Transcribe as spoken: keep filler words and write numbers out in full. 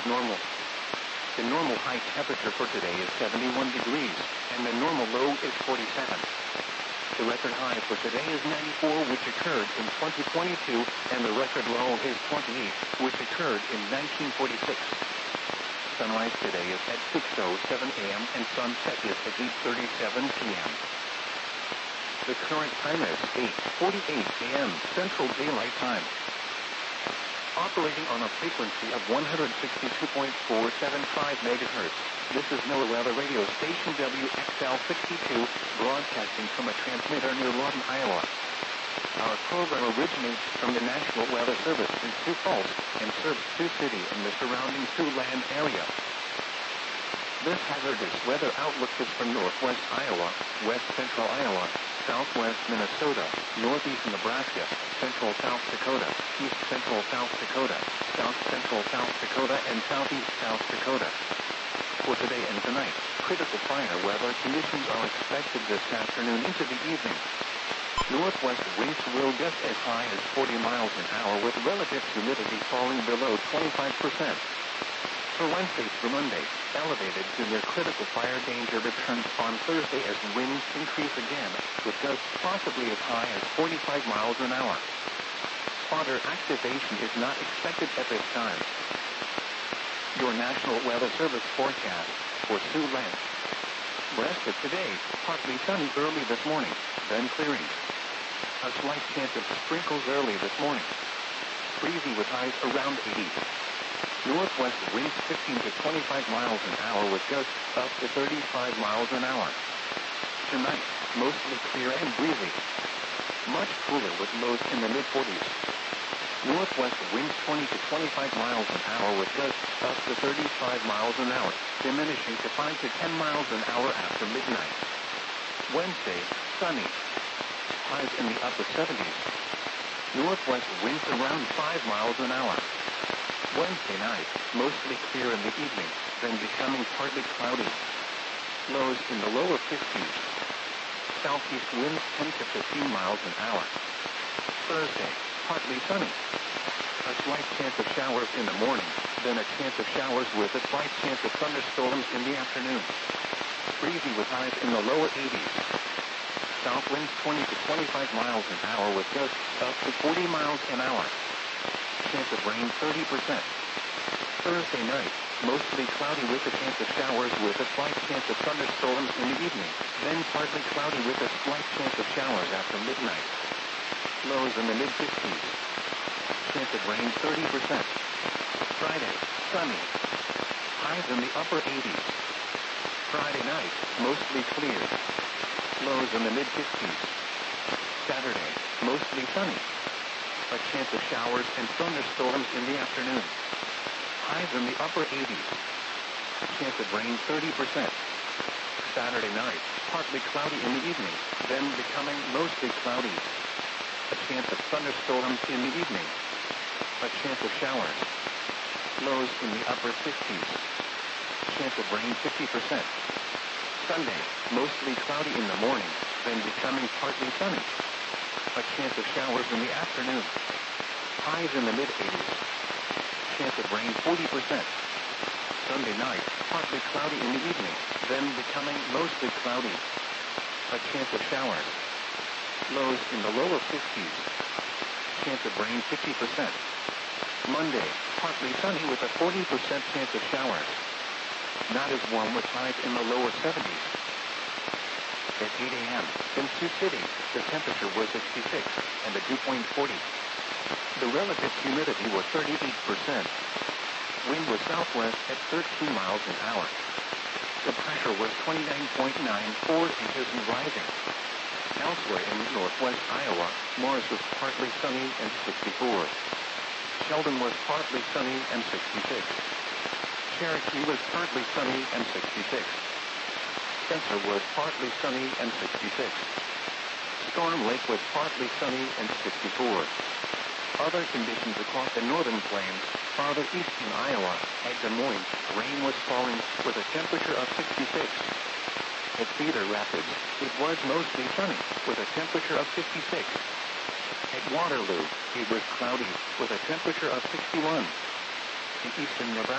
normal. The normal high temperature for today is seventy-one degrees, and the normal low is forty-seven. The record high for today is ninety-four, which occurred in twenty twenty-two, and the record low is twenty-eight, which occurred in nineteen forty-six. Sunrise today is at six oh seven a m and sunset is at eight thirty-seven p m The current time is eight forty-eight a m Central Daylight Time. Operating on a frequency of one hundred sixty-two point four seven five megahertz, this is NOAA Weather Radio Station W X L sixty-two, broadcasting from a transmitter near Lawton, Iowa. Our program originates from the National Weather Service in Sioux Falls and serves Sioux City and the surrounding Siouxland area. This hazardous weather outlook is from northwest Iowa, west central Iowa, southwest Minnesota, northeast Nebraska, central South Dakota, east central South Dakota, south central South Dakota, and southeast South Dakota. For today and tonight, critical fire weather conditions are expected this afternoon into the evening. Northwest winds will gust as high as forty miles an hour with relative humidity falling below twenty-five percent. For Wednesday through Monday, elevated to near critical fire danger returns on Thursday as winds increase again, with gusts possibly as high as forty-five miles an hour. Spotter activation is not expected at this time. Your National Weather Service forecast for Siouxland. West of today, partly sunny early this morning, then clearing. A slight chance of sprinkles early this morning. Breezy with highs around eighty. Northwest winds fifteen to twenty-five miles an hour with gusts up to thirty-five miles an hour. Tonight, mostly clear and breezy. Much cooler with lows in the mid forties. Northwest winds twenty to twenty-five miles an hour with gusts up to thirty-five miles an hour, diminishing to five to ten miles an hour after midnight. Wednesday, sunny. Highs in the upper seventies. Northwest winds around five miles an hour. Wednesday night, mostly clear in the evening, then becoming partly cloudy. Lows in the lower fifties. Southeast winds ten to fifteen miles an hour. Thursday, partly sunny. A slight chance of showers in the morning, then a chance of showers with a slight chance of thunderstorms in the afternoon. Breezy with highs in the lower eighties. South winds twenty to twenty-five miles an hour with gusts up to forty miles an hour. Chance of rain thirty percent. Thursday night, mostly cloudy with a chance of showers with a slight chance of thunderstorms in the evening, then partly cloudy with a slight chance of showers after midnight. Lows in the mid fifties. Chance of rain thirty percent. Friday, sunny. Highs in the upper eighties. Friday night, mostly clear. Lows in the mid fifties. Saturday, mostly sunny. A chance of showers and thunderstorms in the afternoon. Highs in the upper eighties. Chance of rain thirty percent. Saturday night, partly cloudy in the evening, then becoming mostly cloudy. A chance of thunderstorms in the evening. A chance of showers. Lows in the upper fifties. Chance of rain fifty percent. Sunday, mostly cloudy in the morning, then becoming partly sunny. A chance of showers in the afternoon. Highs in the mid eighties. Chance of rain forty percent. Sunday night, partly cloudy in the evening, then becoming mostly cloudy. A chance of showers. Lows in the lower fifties. Chance of rain fifty percent. Monday, partly sunny with a forty percent chance of showers. Not as warm with highs in the lower seventies. At eight a m in Sioux City, the temperature was sixty-six, and the dew point forty. The relative humidity was thirty-eight percent. Wind was southwest at thirteen miles an hour. The pressure was twenty-nine point nine four inches and rising. Elsewhere in northwest Iowa, Morris was partly sunny and sixty-four. Sheldon was partly sunny and sixty-six. Cherokee was partly sunny and sixty-six. Spencer was partly sunny and sixty-six. Storm Lake was partly sunny and sixty-four. Other conditions across the northern plains, farther east in Iowa, at Des Moines, rain was falling with a temperature of sixty-six. At Cedar Rapids, it was mostly sunny with a temperature of fifty-six. At Waterloo, it was cloudy with a temperature of sixty-one. In eastern Nebraska,